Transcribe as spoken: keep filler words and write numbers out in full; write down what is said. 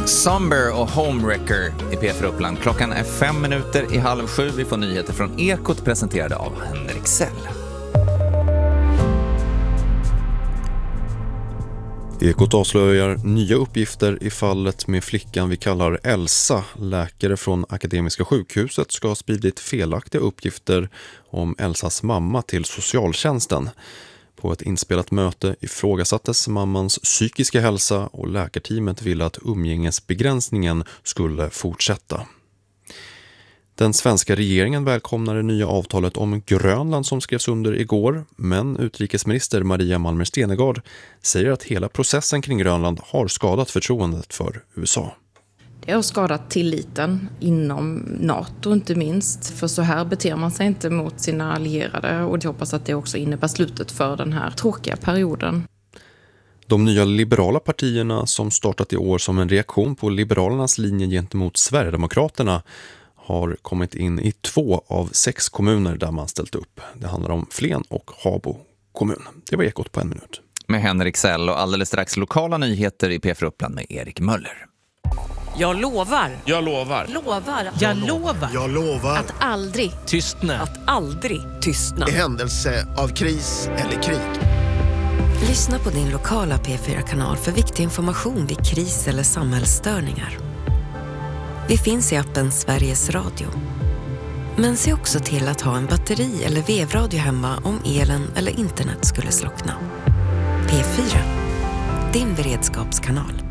Somber och Homewrecker i P fyra Uppland. Klockan är fem minuter i halv sju. Vi får nyheter från Ekot presenterade av Henrik Sell. Ekot avslöjar nya uppgifter i fallet med flickan vi kallar Elsa. Läkare från Akademiska sjukhuset ska ha spridit felaktiga uppgifter om Elsas mamma till socialtjänsten. På ett inspelat möte ifrågasattes mammans psykiska hälsa och läkarteamet ville att umgängesbegränsningen skulle fortsätta. Den svenska regeringen välkomnar det nya avtalet om Grönland som skrevs under igår, men utrikesminister Maria Malmer Stenergard säger att hela processen kring Grönland har skadat förtroendet för U S A. Det har skadat tilliten inom NATO inte minst, för så här beter man sig inte mot sina allierade, och jag hoppas att det också innebär slutet för den här tråkiga perioden. De nya liberala partierna som startat i år som en reaktion på Liberalernas linje gentemot Sverigedemokraterna har kommit in i två av sex kommuner där man ställt upp. Det handlar om Flen och Habo kommun. Det var Ekot på en minut. Med Henrik Sell och alldeles strax lokala nyheter i P fyra Uppland med Erik Möller. Jag lovar. Jag lovar. Lovar. Jag lovar. Jag lovar. Att aldrig Tystna. Att aldrig tystna. I händelse av kris eller krig. Lyssna på din lokala P fyra-kanal för viktig information vid kris eller samhällsstörningar. Vi finns i appen Sveriges Radio. Men se också till att ha en batteri- eller vevradio hemma om elen eller internet skulle slockna. P fyra, din beredskapskanal.